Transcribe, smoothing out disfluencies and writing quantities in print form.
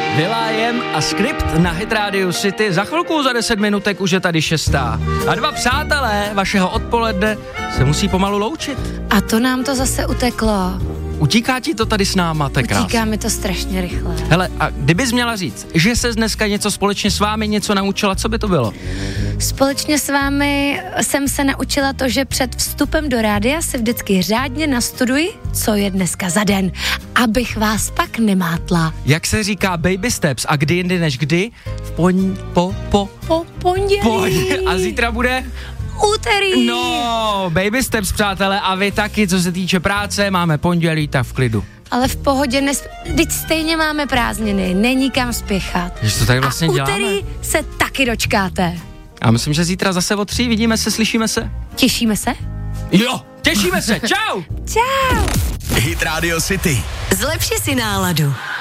will.i.am a Skript na Hit Radio City. Za chvilku, za 10 minutek už je tady 6. A dva přátelé vašeho odpoledne se musí pomalu loučit. A to nám to zase uteklo. Utíká ti to tady s náma, to je krásné. Utíká mi to strašně rychle. Hele, a kdybys měla říct, že ses dneska něco společně s vámi něco naučila, co by to bylo? Společně s vámi jsem se naučila to, že před vstupem do rádia si vždycky řádně nastuduji, co je dneska za den, abych vás pak nemátla. Jak se říká baby steps a kdy jindy než kdy? Po pondělí. A zítra bude? Úterý. No, baby steps, přátelé, a vy taky, co se týče práce, máme pondělí, tak v klidu. Ale v pohodě, vždyť stejně máme prázdniny, není kam spěchat. Že to tak vlastně a děláme? úterý se taky dočkáte. A myslím, že zítra zase o 3, vidíme se, slyšíme se. Těšíme se? Jo, těšíme se, čau! Čau! Hit Radio City. Zlepši si náladu.